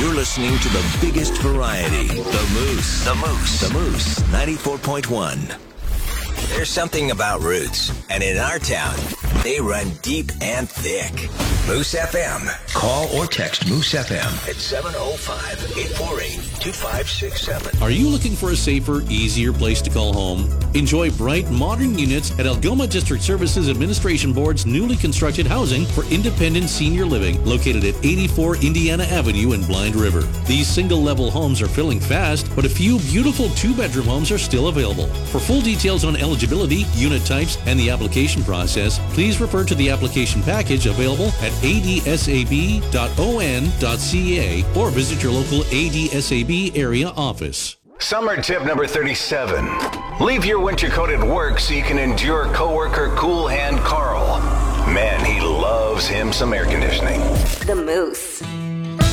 You're listening to the biggest variety, The Moose. The Moose. The Moose, 94.1. There's something about roots, and in our town, they run deep and thick. Moose FM. Call or text Moose FM at 705-848-2567. Are you looking for a safer, easier place to call home? Enjoy bright, modern units at Algoma District Services Administration Board's newly constructed housing for independent senior living, located at 84 Indiana Avenue in Blind River. These single-level homes are filling fast, but a few beautiful two-bedroom homes are still available. For full details on eligibility, unit types, and the application process, please refer to the application package available at adsab.on.ca or visit your local ADSAB area office. Summer tip number 37. Leave your winter coat at work so you can endure coworker Cool Hand Carl. Man, he loves him some air conditioning. The Moose.